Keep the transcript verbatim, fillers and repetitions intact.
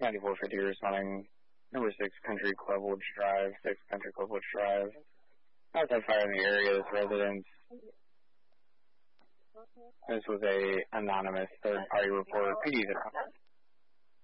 ninety-four fifty responding, number six Country Club Woods Drive, six Country Club Woods Drive. Outside fire in the area is residents. This was a anonymous third-party report. P D's